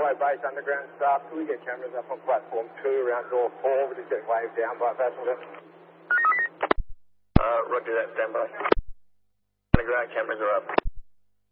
Railway Base underground staff, can we get cameras up on platform 2 around door 4? We're just getting waved down by a passenger. Roger that, standby. Underground cameras are up.